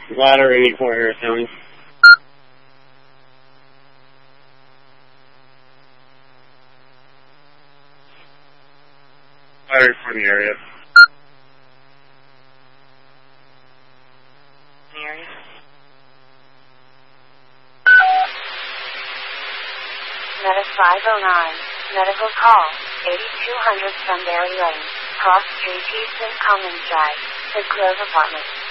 Ladder 84 Harris County. Ladder for the area. Meta 509, medical call, 8200 Sunbury Lane, Cross Street East and Commons Drive, the Grove Apartment.